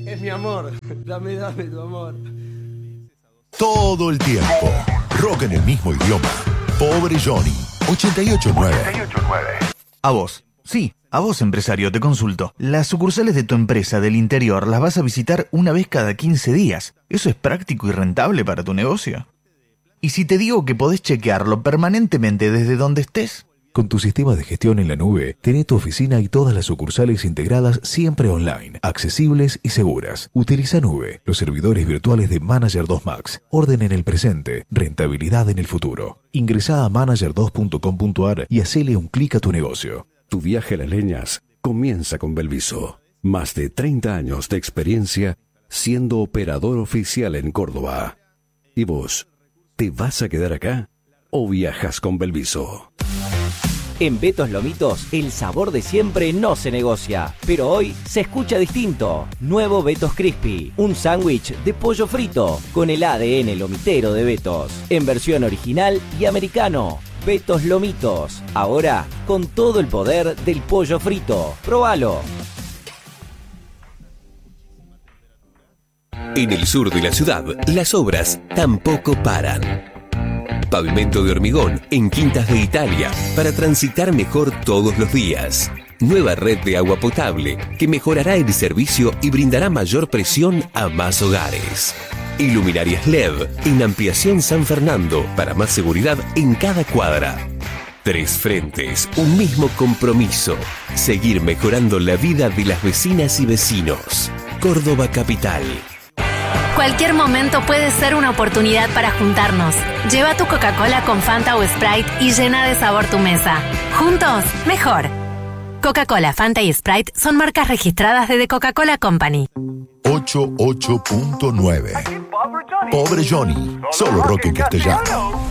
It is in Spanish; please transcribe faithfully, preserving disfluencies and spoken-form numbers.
Es mi amor. Dame, dame tu amor. Todo el tiempo. Rock en el mismo idioma. Pobre Johnny. ochenta y ocho nueve. A vos. Sí, a vos, empresario, te consulto. Las sucursales de tu empresa del interior las vas a visitar una vez cada quince días. ¿Eso es práctico y rentable para tu negocio? ¿Y si te digo que podés chequearlo permanentemente desde donde estés? Con tu sistema de gestión en la nube, tenés tu oficina y todas las sucursales integradas siempre online, accesibles y seguras. Utiliza Nube, los servidores virtuales de Manager dos Max. Orden en el presente, rentabilidad en el futuro. Ingresá a manager dos punto com punto a r y hacele un clic a tu negocio. Tu viaje a las leñas comienza con Belviso. Más de treinta años de experiencia siendo operador oficial en Córdoba. ¿Y vos, te vas a quedar acá o viajas con Belviso? En Betos Lomitos, el sabor de siempre no se negocia, pero hoy se escucha distinto. Nuevo Betos Crispy, un sándwich de pollo frito con el A D N lomitero de Betos, en versión original y americano. Betos Lomitos, ahora con todo el poder del pollo frito. ¡Próbalo! En el sur de la ciudad, las obras tampoco paran. Pavimento de hormigón en Quintas de Italia para transitar mejor todos los días. Nueva red de agua potable que mejorará el servicio y brindará mayor presión a más hogares. Iluminarias L E D en Ampliación San Fernando para más seguridad en cada cuadra. Tres frentes, un mismo compromiso. Seguir mejorando la vida de las vecinas y vecinos. Córdoba Capital. Cualquier momento puede ser una oportunidad para juntarnos. Lleva tu Coca-Cola con Fanta o Sprite y llena de sabor tu mesa. Juntos, mejor. Coca-Cola, Fanta y Sprite son marcas registradas de The Coca-Cola Company. ochenta y ocho punto nueve. Pobre Johnny. Solo rock en castellano.